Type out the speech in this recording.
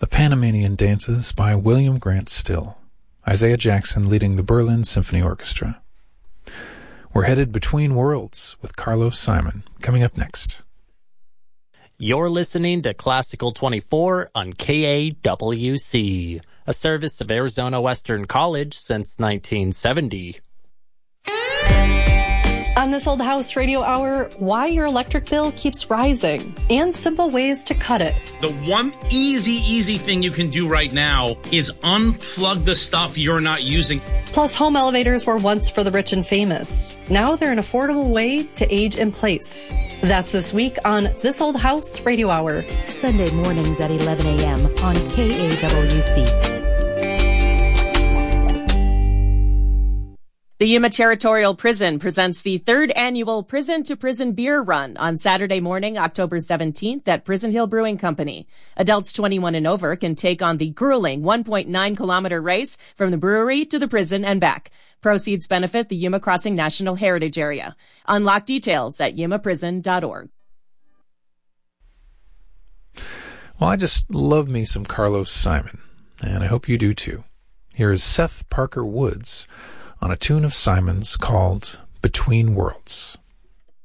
The Panamanian Dances by William Grant Still. Isaiah Jackson leading the Berlin Symphony Orchestra. We're headed between worlds with Carlos Simon, coming up next. You're listening to Classical 24 on KAWC, a service of Arizona Western College since 1970. On This Old House Radio Hour, why your electric bill keeps rising and simple ways to cut it. The one easy thing you can do right now is unplug the stuff you're not using. Plus, home elevators were once for the rich and famous. Now they're an affordable way to age in place. That's this week on This Old House Radio Hour. Sunday mornings at 11 a.m. on KAWC. The Yuma Territorial Prison presents the third annual Prison to Prison Beer Run on Saturday morning, October 17th at Prison Hill Brewing Company. Adults 21 and over can take on the grueling 1.9-kilometer race from the brewery to the prison and back. Proceeds benefit the Yuma Crossing National Heritage Area. Unlock details at yumaprison.org. Well, I just love me some Carlos Simon, and I hope you do too. Here is Seth Parker Woods on a tune of Simon's called Between Worlds.